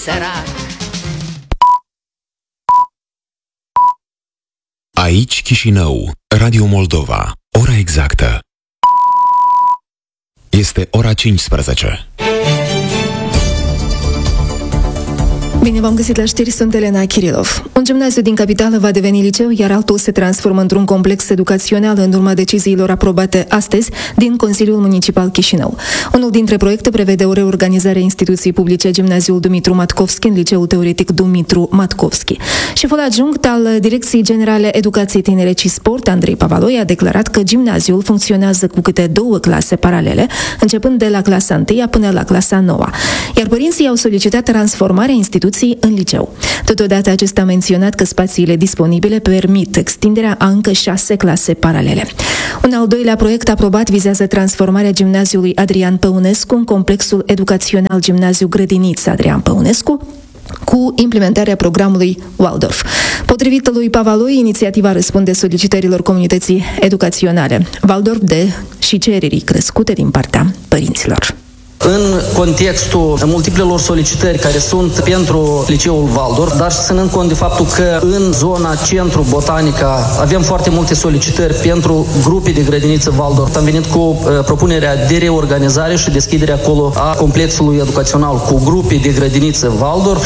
sărac. Aici Chișinău, Radio Moldova. Ora exactă este ora 15. Bine v-am găsit la știri, sunt Elena Kirilov. Un gimnaziu din capitală va deveni liceu, iar altul se transformă într-un complex educațional în urma deciziilor aprobate astăzi din Consiliul Municipal Chișinău. Unul dintre proiecte prevede o reorganizare a instituției publice Gimnaziul Dumitru Matkovski în Liceul Teoretic Dumitru Matkovski. Șeful adjunct al Direcției Generale Educație, Tineret și Sport, Andrei Pavaloi, a declarat că gimnaziul funcționează cu câte 2 clase paralele, începând de la clasa 1 până la clasa 9, iar părinții au solicitat transformarea instituției în liceu. Totodată acesta a menționat că spațiile disponibile permit extinderea a încă 6 clase paralele. Un al doilea proiect aprobat vizează transformarea gimnaziului Adrian Păunescu în complexul educațional Gimnaziu Grădinița Adrian Păunescu, cu implementarea programului Waldorf. Potrivit lui Pavaloi, inițiativa răspunde solicitărilor comunității educaționale Waldorf și cererii crescute din partea părinților. În contextul multiplelor solicitări care sunt pentru liceul Waldorf, dar și ținând cont de faptul că în zona centru Botanica avem foarte multe solicitări pentru grupe de grădiniță Waldorf, am venit cu propunerea de reorganizare și deschidere acolo a complexului educațional cu grupe de grădiniță Waldorf.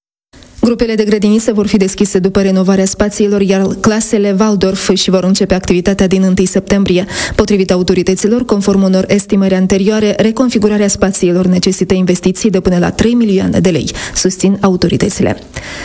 Grupele de grădiniță vor fi deschise după renovarea spațiilor, iar clasele Waldorf și vor începe activitatea din 1 septembrie. Potrivit autorităților, conform unor estimări anterioare, reconfigurarea spațiilor necesită investiții de până la 3 milioane de lei, susțin autoritățile.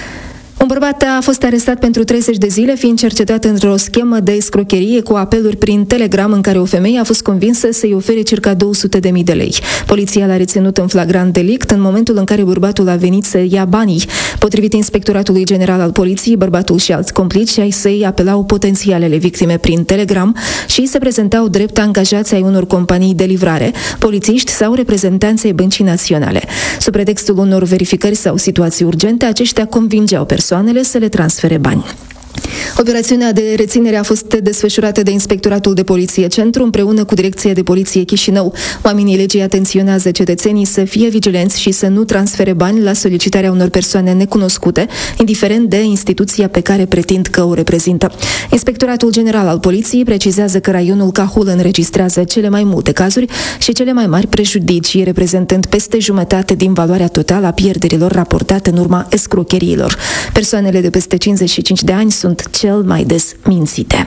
Un bărbat a fost arestat pentru 30 de zile, fiind cercetat într-o schemă de escrocherie cu apeluri prin Telegram, în care o femeie a fost convinsă să-i ofere circa 200.000 de lei. Poliția l-a reținut în flagrant delict în momentul în care bărbatul a venit să ia banii. Potrivit Inspectoratului General al Poliției, bărbatul și alți complici ai săi apelau potențialele victime prin Telegram și se prezentau drept angajați ai unor companii de livrare, polițiști sau reprezentanți ai Băncii Naționale. Sub pretextul unor verificări sau situații urgente, aceștia convingeau persoanele să le transfere bani. Operațiunea de reținere a fost desfășurată de Inspectoratul de Poliție Centru împreună cu Direcția de Poliție Chișinău. Oamenii legii atenționează cetățenii să fie vigilenți și să nu transfere bani la solicitarea unor persoane necunoscute, indiferent de instituția pe care pretind că o reprezintă. Inspectoratul General al Poliției precizează că raionul Cahul înregistrează cele mai multe cazuri și cele mai mari prejudicii, reprezentând peste jumătate din valoarea totală a pierderilor raportate în urma escrocheriilor. Persoanele de peste 55 de ani sunt cel mai des mințite.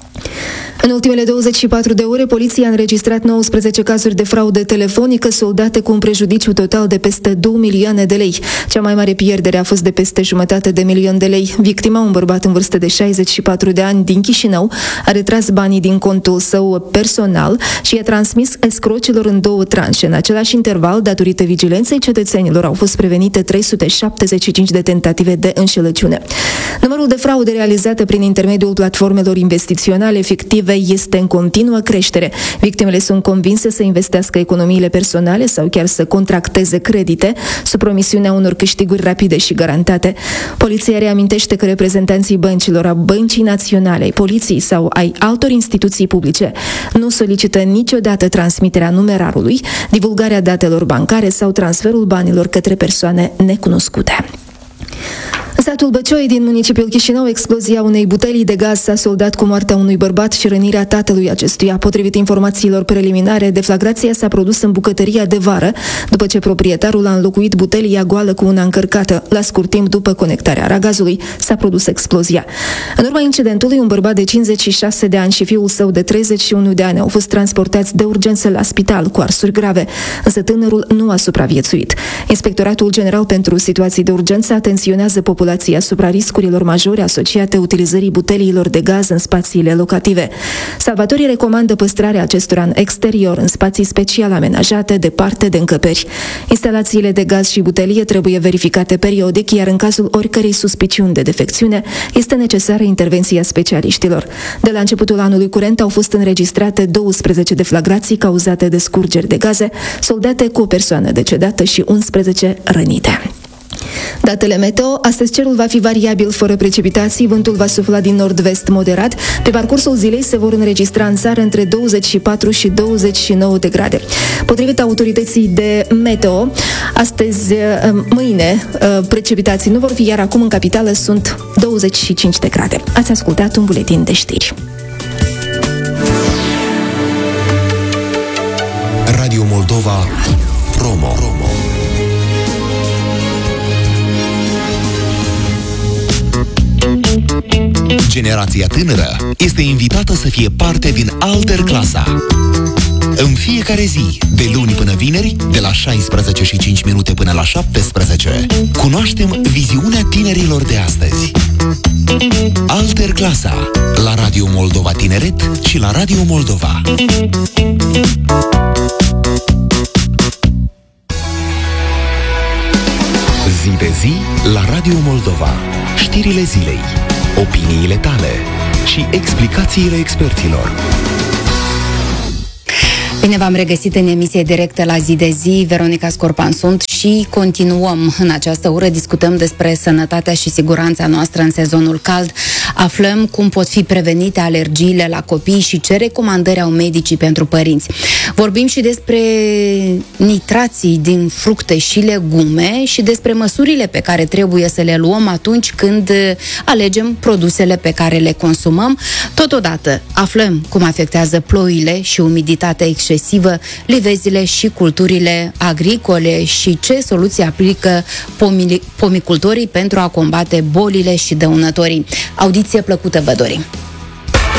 În ultimele 24 de ore, poliția a înregistrat 19 cazuri de fraudă telefonică soldate cu un prejudiciu total de peste 2 milioane de lei. Cea mai mare pierdere a fost de peste $500.000 de lei. Victima, un bărbat în vârstă de 64 de ani din Chișinău, a retras banii din contul său personal și i-a transmis escrocilor în 2 tranșe. În același interval, datorită vigilenței cetățenilor, au fost prevenite 375 de tentative de înșelăciune. Numărul de fraude realizate prin intermediul platformelor investiționale fictive este în continuă creștere. Victimele sunt convinse să investească economiile personale sau chiar să contracteze credite sub promisiunea unor câștiguri rapide și garantate. Poliția reamintește că reprezentanții băncilor, a Băncii Naționale, ai Poliției sau ai altor instituții publice nu solicită niciodată transmiterea numerarului, divulgarea datelor bancare sau transferul banilor către persoane necunoscute. În satul Băcioi din municipiul Chișinău, explozia unei butelii de gaz s-a soldat cu moartea unui bărbat și rănirea tatălui acestuia. Potrivit informațiilor preliminare, deflagrația s-a produs în bucătăria de vară, după ce proprietarul a înlocuit butelia goală cu una încărcată. La scurt timp după conectarea aragazului, s-a produs explozia. În urma incidentului, un bărbat de 56 de ani și fiul său de 31 de ani au fost transportați de urgență la spital cu arsuri grave, însă tânărul nu a supraviețuit. Inspectoratul General pentru Situații de Urgență atenționează populația asupra riscurilor majore asociate utilizării buteliilor de gaz în spațiile locative. Salvatorii recomandă păstrarea acestora în exterior, în spații special amenajate, departe de încăperi. Instalațiile de gaz și butelie trebuie verificate periodic, iar în cazul oricărei suspiciuni de defecțiune, este necesară intervenția specialiștilor. De la începutul anului curent au fost înregistrate 12 deflagrații cauzate de scurgeri de gaze, soldate cu o persoană decedată și 11 rănite. Datele meteo, astăzi cerul va fi variabil fără precipitații, vântul va sufla din nord-vest moderat. Pe parcursul zilei se vor înregistra în țară între 24 și 29 de grade. Potrivit autorității de meteo, astăzi, mâine, precipitații nu vor fi, iar acum în capitală sunt 25 de grade. Ați ascultat un buletin de știri. Radio Moldova Promo. Generația tânără este invitată să fie parte din Alter Clasa. În fiecare zi, de luni până vineri, de la 16:05 până la 17, cunoaștem viziunea tinerilor de astăzi. Alter Clasa, la Radio Moldova Tineret și la Radio Moldova. Zi de zi, la Radio Moldova. Știrile zilei, opiniile tale și explicațiile experților. Bine v-am regăsit în emisie directă la Zi de Zi. Veronica Scorpan sunt și continuăm în această oră. Discutăm despre sănătatea și siguranța noastră în sezonul cald. Aflăm cum pot fi prevenite alergiile la copii și ce recomandări au medicii pentru părinți. Vorbim și despre nitrații din fructe și legume și despre măsurile pe care trebuie să le luăm atunci când alegem produsele pe care le consumăm. Totodată aflăm cum afectează ploile și umiditatea excesivă, livezile și culturile agricole și ce soluții aplică pomicultorii pentru a combate bolile și dăunătorii. Audiție plăcută vă dorim!